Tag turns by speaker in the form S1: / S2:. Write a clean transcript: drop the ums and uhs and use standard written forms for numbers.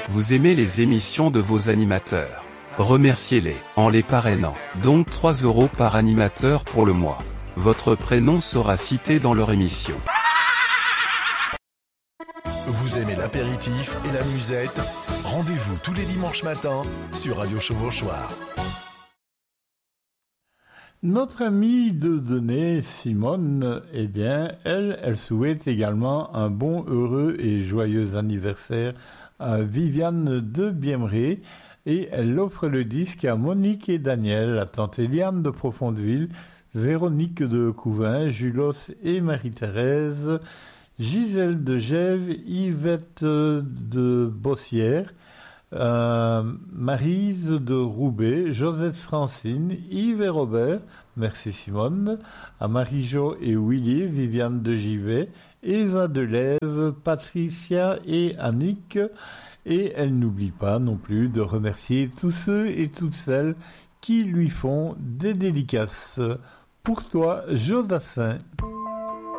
S1: Vous aimez les émissions de vos animateurs. Remerciez-les en les parrainant. Donc 3 € par animateur pour le mois. Votre prénom sera cité dans leur émission.
S2: Vous aimez l'apéritif et la musette? Rendez-vous tous les dimanches matins sur Radio Chevauchoir.
S3: Notre amie de Denay, Simone, eh bien, elle souhaite également un bon, heureux et joyeux anniversaire à Viviane de Biemré et elle offre le disque à Monique et Daniel, à tante Eliane de Profondeville, Véronique de Couvin, Julos et Marie-Thérèse, Gisèle de Gèves, Yvette de Bossière, Maryse de Roubaix, Josette Francine, Yves et Robert, merci Simone, à Marie-Jo et Willy, Viviane de Givet, Eva de Lève, Patricia et Annick, et elle n'oublie pas non plus de remercier tous ceux et toutes celles qui lui font des dédicaces. Pour toi, Jodassin.